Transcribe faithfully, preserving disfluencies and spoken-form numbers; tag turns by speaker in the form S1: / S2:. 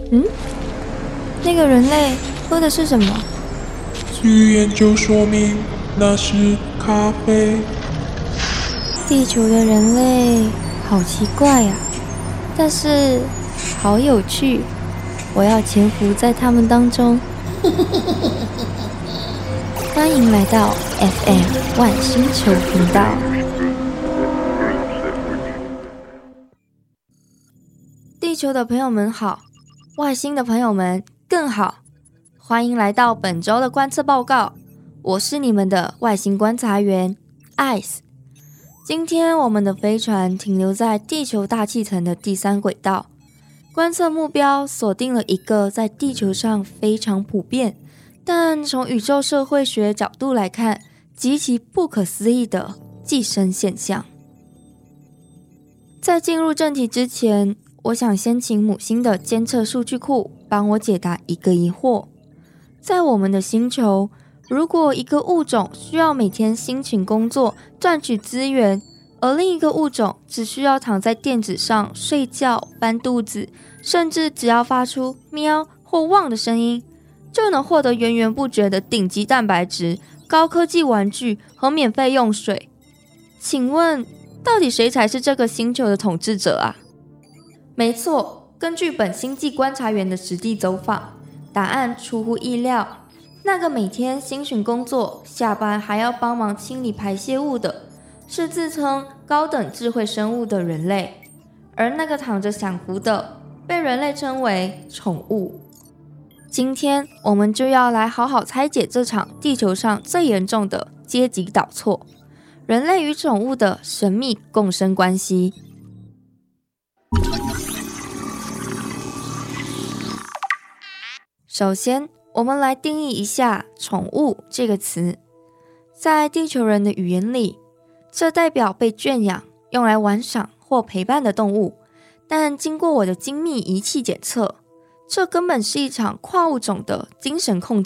S1: 嗯，那个人类喝的是什么？
S2: 据研究说明，那是咖啡。
S1: 地球的人类好奇怪呀、啊，但是好有趣，我要潜伏在他们当中。欢迎来到 F M 万星球频道。地球的朋友们好，外星的朋友们更好。欢迎来到本周的观测报告，我是你们的外星观察员 Ice。今天我们的飞船停留在地球大气层的第三轨道，观测目标锁定了一个在地球上非常普遍，但从宇宙社会学角度来看极其不可思议的寄生现象。在进入正题之前，我想先请母星的监测数据库帮我解答一个疑惑。在我们的星球，如果一个物种需要每天辛勤工作赚取资源，而另一个物种只需要躺在垫子上睡觉、翻肚子，甚至只要发出喵或汪的声音，就能获得源源不绝的顶级蛋白质、高科技玩具和免费用水。请问，到底谁才是这个星球的统治者啊？没错，根据本星际观察员的实地走访，答案出乎意料。那个每天辛勤工作，下班还要帮忙清理排泄物的，是自称高等智慧生物的人类，而那个躺着享福的，被人类称为宠物。今天我们就要来好好拆解这场地球上最严重的阶级倒错——人类与宠物的神秘共生关系。首先，我们来定义一下宠物这个词。在地球人的语言里，这代表被圈养、用来玩赏或陪伴的动物，但经过我的精密仪器检测，这根本是一场跨物种的精神控制